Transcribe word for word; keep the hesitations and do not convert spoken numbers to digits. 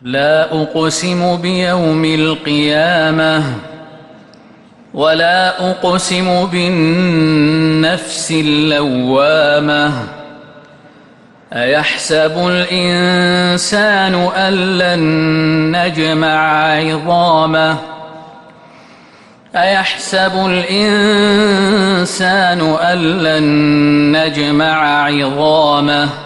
لا أقسم بيوم القيامة ولا أقسم بالنفس اللوامة أيحسب الإنسان أن لن نجمع عظامه أيحسب الإنسان أن لن نجمع عظامه